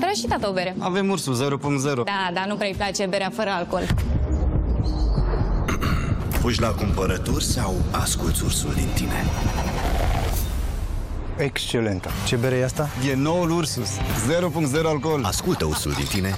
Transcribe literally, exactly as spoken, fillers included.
cumpără și tata o bere. Avem Ursul zero punct zero. Da, dar nu prea-i place berea fără alcool. Fugi la cumpărături sau asculți Ursul din tine? Excelentă. Ce bere e asta? E noul Ursus, zero punct zero alcool. Ascultă Ursul din tine